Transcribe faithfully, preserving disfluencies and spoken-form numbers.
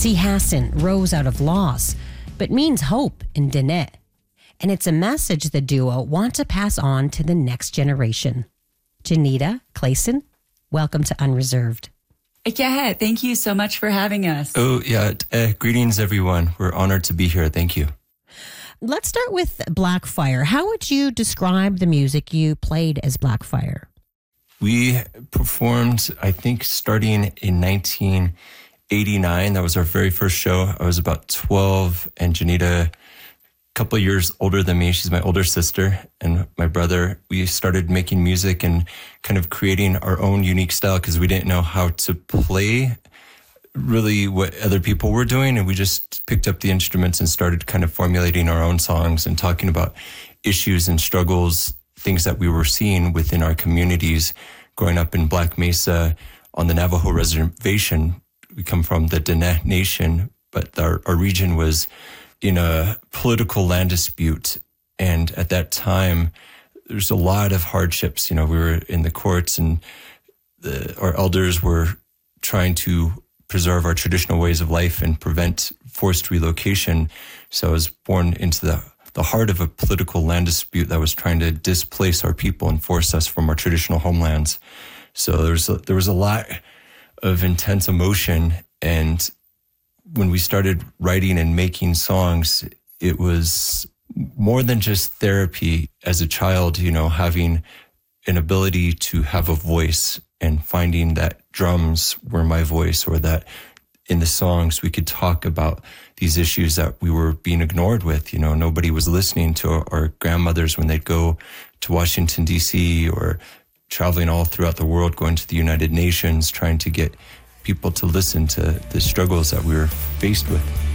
See Hassan rose out of loss, but means hope in Dene. And it's a message the duo want to pass on to the next generation. Janita, Clayson, welcome to Unreserved. Yeah, thank you so much for having us. Oh, yeah. Uh, greetings, everyone. We're honored to be here. Thank you. Let's start with Blackfire. How would you describe the music you played as Blackfire? We performed, I think, starting in nineteen eighty-nine. That was our very first show. I was about twelve, and Janita, a couple of years older than me. She's my older sister, and my brother. We started making music and kind of creating our own unique style because we didn't know how to play really what other people were doing. And we just picked up the instruments and started kind of formulating our own songs and talking about issues and struggles, things that we were seeing within our communities. Growing up in Black Mesa on the Navajo reservation, we come from the Dene Nation, but our, our region was in a political land dispute. And at that time, there's a lot of hardships. You know, we were in the courts, and the, our elders were trying to preserve our traditional ways of life and prevent forced relocation. So I was born into the, the heart of a political land dispute that was trying to displace our people and force us from our traditional homelands. So there was a, there was a lot of intense emotion. And when we started writing and making songs, it was more than just therapy. As a child, you know, having an ability to have a voice and finding that drums were my voice, or that in the songs we could talk about these issues that we were being ignored with. You know, nobody was listening to our, our grandmothers when they'd go to Washington, D C, or traveling all throughout the world, going to the United Nations, trying to get people to listen to the struggles that we were faced with.